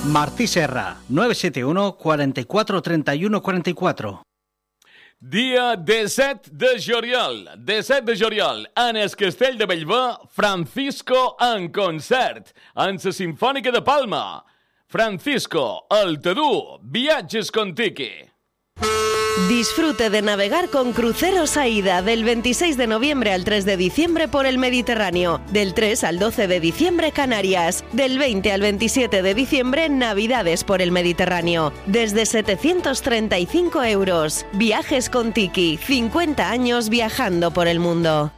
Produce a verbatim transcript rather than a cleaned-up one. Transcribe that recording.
Martí Serra, nueve siete uno, cuarenta y cuatro, treinta y uno, cuarenta y cuatro. Dia disset de juliol, disset de juliol, en el Castell de Bellver, Francisco en concert, en la Sinfònica de Palma. Francisco, el Tedú, viatges con Tiki. Disfrute de navegar con Cruceros Aida del veintiséis de noviembre al tres de diciembre por el Mediterráneo, del tres al doce de diciembre Canarias, del veinte al veintisiete de diciembre Navidades por el Mediterráneo, desde setecientos treinta y cinco euros. Viajes con Tiki, cincuenta años viajando por el mundo.